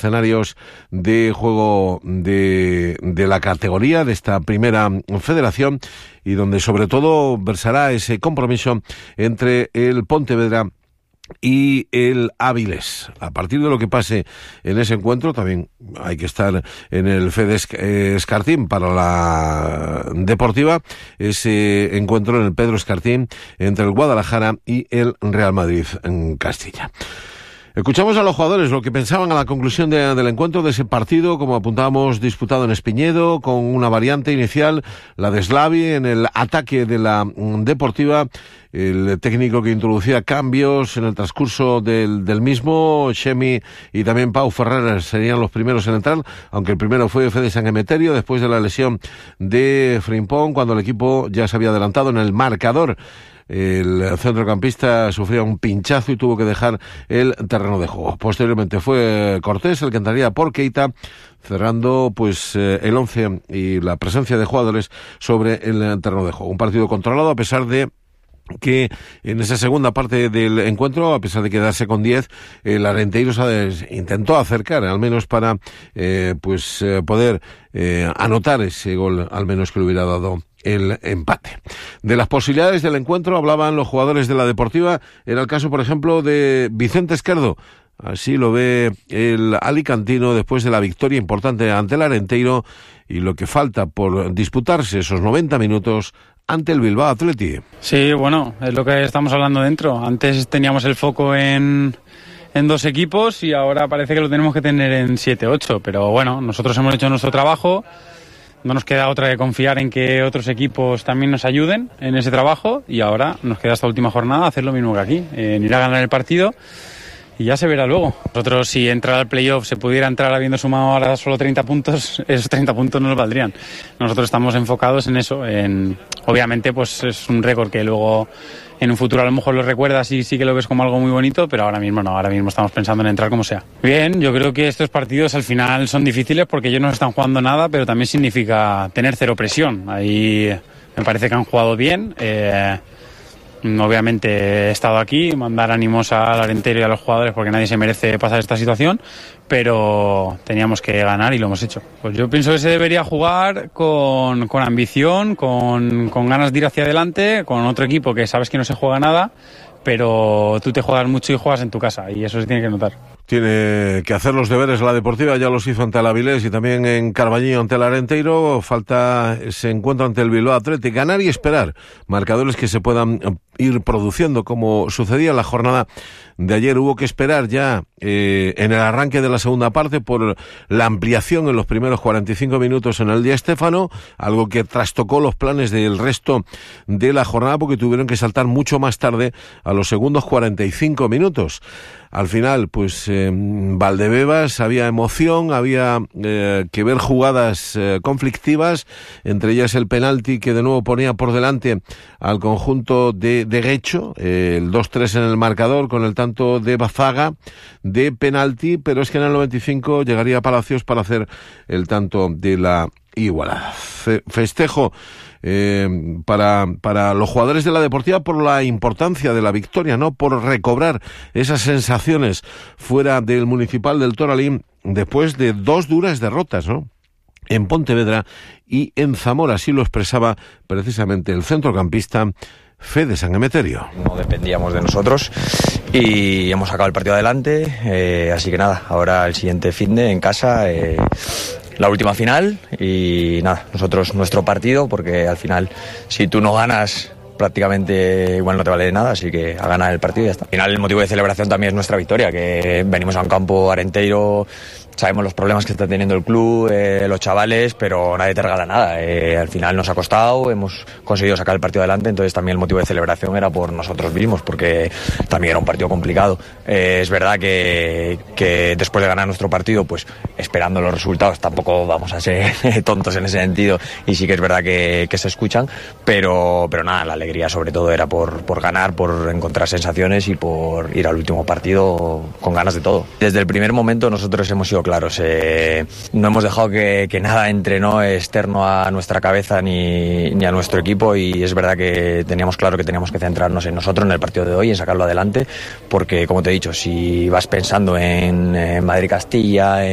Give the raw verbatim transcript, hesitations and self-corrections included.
escenarios de juego de, de la categoría, de esta primera federación, y donde sobre todo versará ese compromiso entre el Pontevedra y el Avilés. A partir de lo que pase en ese encuentro, también hay que estar en el Fede Escartín para la Deportiva, ese encuentro en el Pedro Escartín entre el Guadalajara y el Real Madrid en Castilla. Escuchamos a los jugadores lo que pensaban a la conclusión de, del encuentro, de ese partido, como apuntábamos, disputado en Espiñedo, con una variante inicial, la de Slavi, en el ataque de la Deportiva, el técnico que introducía cambios en el transcurso del, del mismo. Chemi y también Pau Ferrer serían los primeros en entrar, aunque el primero fue Fede San Emeterio, después de la lesión de Frimpong, cuando el equipo ya se había adelantado en el marcador. El centrocampista sufría un pinchazo y tuvo que dejar el terreno de juego. Posteriormente fue Cortés el que entraría por Keita, cerrando pues eh, el once y la presencia de jugadores sobre el terreno de juego. Un partido controlado, a pesar de que en esa segunda parte del encuentro, a pesar de quedarse con diez, el Arenteiro se intentó acercar, al menos para eh, pues eh, poder eh, anotar ese gol, al menos que le hubiera dado el empate. De las posibilidades del encuentro hablaban los jugadores de la Deportiva. Era el caso, por ejemplo, de Vicente Esquerdo. Así lo ve el alicantino después de la victoria importante ante el Arenteiro y lo que falta por disputarse esos noventa minutos ante el Bilbao Athletic. Sí, bueno, es lo que estamos hablando dentro. Antes teníamos el foco en, en dos equipos y ahora parece que lo tenemos que tener en siete, ocho. Pero bueno, nosotros hemos hecho nuestro trabajo. No nos queda otra que confiar en que otros equipos también nos ayuden en ese trabajo y ahora nos queda esta última jornada hacer lo mismo que aquí, en ir a ganar el partido y ya se verá luego. Nosotros, si entrar al playoff se pudiera entrar habiendo sumado ahora solo treinta puntos, esos treinta puntos no nos valdrían. Nosotros estamos enfocados en eso, en obviamente pues es un récord que luego en un futuro a lo mejor lo recuerdas y sí que lo ves como algo muy bonito, pero ahora mismo no, ahora mismo estamos pensando en entrar como sea. Bien, yo creo que estos partidos al final son difíciles porque ellos no están jugando nada, pero también significa tener cero presión. Ahí me parece que han jugado bien. Eh, obviamente he estado aquí, mandar ánimos al Arenteiro y a los jugadores porque nadie se merece pasar esta situación, pero teníamos que ganar y lo hemos hecho. Pues yo pienso que se debería jugar con, con ambición, con, con ganas de ir hacia adelante, con otro equipo que sabes que no se juega nada, pero tú te juegas mucho y juegas en tu casa y eso se tiene que notar. Tiene que hacer los deberes la Deportiva, ya los hizo ante el Avilés y también en Carballiño ante el Arenteiro. Falta ese encuentro ante el Bilbao Athletic, ganar y esperar marcadores que se puedan ir produciendo como sucedía en la jornada de ayer. Hubo que esperar ya eh, en el arranque de la segunda parte por la ampliación en los primeros cuarenta y cinco minutos en el Di Stéfano, algo que trastocó los planes del resto de la jornada porque tuvieron que saltar mucho más tarde a los segundos cuarenta y cinco minutos. Al final, pues eh, Valdebebas, había emoción, había eh, que ver jugadas eh, conflictivas, entre ellas el penalti que de nuevo ponía por delante al conjunto de, de Guecho, eh, el dos tres en el marcador con el tanto de Bazaga de penalti, pero es que en el noventa y cinco llegaría Palacios para hacer el tanto de la igualada. Fe, festejo Eh, para, para los jugadores de la Deportiva por la importancia de la victoria, ¿no? Por recobrar esas sensaciones fuera del Municipal del Toralín después de dos duras derrotas, ¿no? En Pontevedra y en Zamora, así lo expresaba precisamente el centrocampista Fede San Emeterio. No dependíamos de nosotros y hemos sacado el partido adelante, eh, así que nada, ahora el siguiente finde en casa, eh, la última final y nada, nosotros nuestro partido, porque al final si tú no ganas prácticamente igual no te vale de nada, así que a ganar el partido y ya está. Al final el motivo de celebración también es nuestra victoria, que venimos a un campo Arenteiro, sabemos los problemas que está teniendo el club, eh, los chavales, pero nadie te regala nada. Eh, al final nos ha costado, hemos conseguido sacar el partido adelante, entonces también el motivo de celebración era por nosotros mismos, porque también era un partido complicado. Eh, es verdad que, que después de ganar nuestro partido, pues esperando los resultados, tampoco vamos a ser tontos en ese sentido, y sí que es verdad que, que se escuchan, pero, pero nada, la alegría sobre todo era por, por ganar, por encontrar sensaciones y por ir al último partido con ganas de todo. Desde el primer momento nosotros hemos sido claros, eh, no hemos dejado que, que nada entre, ¿no?, externo a nuestra cabeza ni, ni a nuestro equipo, y es verdad que teníamos claro que teníamos que centrarnos en nosotros, en el partido de hoy, en sacarlo adelante, porque como te he dicho, si vas pensando en, en Madrid-Castilla,